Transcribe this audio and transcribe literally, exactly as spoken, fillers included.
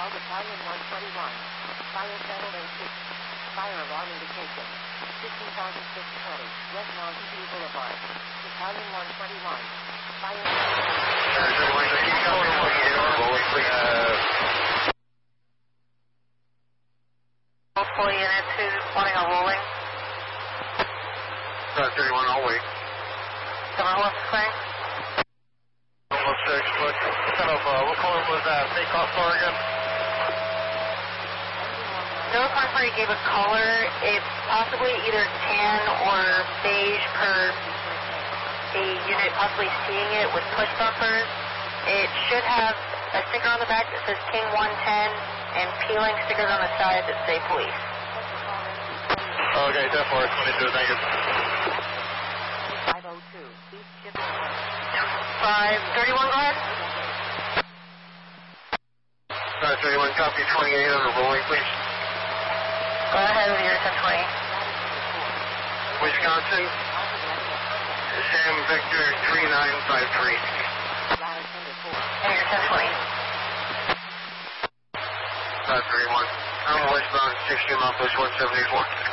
Battalion one twenty-one. Fire settled and six. Fire alarm indication. fifteen thousand six hundred twenty. West Mountain View Boulevard. Battalion one twenty-one. Fire multiple units who's wanting a rolling. Star thirty-one, I'll wait. Someone wants to say? Almost six, what kind of, uh, what color was that takeoff for again? No Conference gave a color. It's possibly either tan or beige per a unit possibly seeing it with push bumpers. It should have a sticker on the back that says King one ten and peeling stickers on the side that say police. Okay, ten four, twenty-two, thank you. five oh two. East Shipping. five thirty-one, go ahead. Star thirty-one, copy twenty-eight on the rolling, please. Go ahead with your ten twenty. Wisconsin, Sam Victor three nine five three. And your ten twenty. Star thirty-one, I'm westbound sixty, Mount Bush one seventy-four.